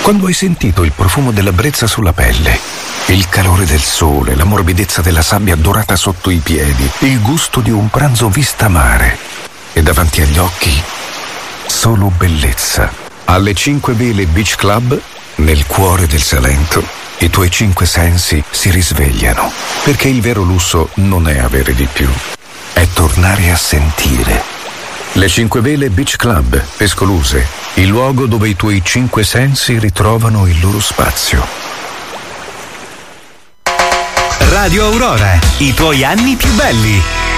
Quando hai sentito il profumo della brezza sulla pelle, il calore del sole, la morbidezza della sabbia dorata sotto i piedi, il gusto di un pranzo vista mare e davanti agli occhi solo bellezza. Alle 5 Vele Beach Club, nel cuore del Salento, i tuoi 5 sensi si risvegliano, perché il vero lusso non è avere di più, è tornare a sentire. Le 5 Vele Beach Club, Pescoluse, il luogo dove i tuoi 5 sensi ritrovano il loro spazio. Radio Aurora, i tuoi anni più belli.